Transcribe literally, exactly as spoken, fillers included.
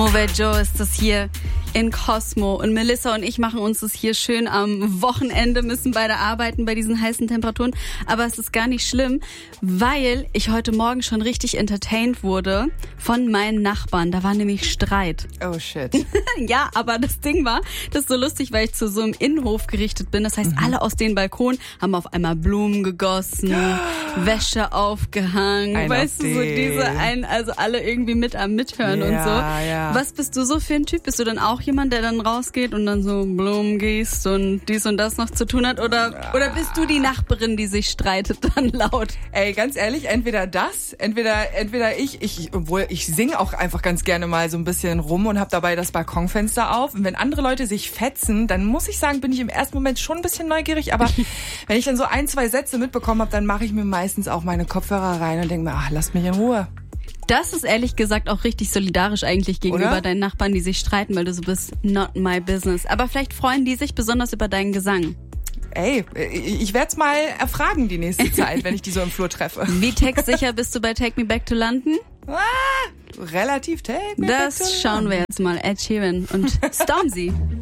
Weil Joe ist das hier in Cosmo und Melissa und ich machen uns das hier schön am Wochenende, müssen beide arbeiten bei diesen heißen Temperaturen, aber es ist gar nicht schlimm, weil ich heute Morgen schon richtig entertained wurde von meinen Nachbarn. Da war nämlich Streit. Oh shit. Ja, aber das Ding war, das ist so lustig, weil ich zu so einem Innenhof gerichtet bin. Das heißt, mhm. alle aus den Balkonen haben auf einmal Blumen gegossen, Wäsche aufgehangen, ein weißt du, so diese ein, also alle irgendwie mit am Mithören ja, und so. Ja. Was bist du so für ein Typ? Bist du dann auch jemand, der dann rausgeht und dann so Blumen gießt und dies und das noch zu tun hat? Oder, ja. oder bist du die Nachbarin, die sich streitet dann laut? Ey, ganz ehrlich, entweder das, entweder entweder ich, ich obwohl ich singe auch einfach ganz gerne mal so ein bisschen rum und habe dabei das Balkonfenster auf. Und wenn andere Leute sich fetzen, dann muss ich sagen, bin ich im ersten Moment schon ein bisschen neugierig. Aber wenn ich dann so ein, zwei Sätze mitbekommen habe, dann mache ich mir meistens auch meine Kopfhörer rein und denke mir, ach, lasst mich in Ruhe. Das ist ehrlich gesagt auch richtig solidarisch eigentlich gegenüber Oder? Deinen Nachbarn, die sich streiten, weil du so bist, not my business. Aber vielleicht freuen die sich besonders über deinen Gesang. Ey, ich werde es mal erfragen die nächste Zeit, wenn ich die so im Flur treffe. Wie textsicher bist du bei Take Me Back to London? Ah, relativ Take Me Das Back to schauen London. wir jetzt mal. Ed Sheeran und Stormzy.